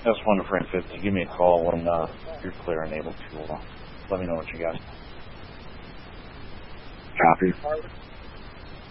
That's 1 to frame 50. Give me a call when you're clear and able to. Let me know what you got. Copy.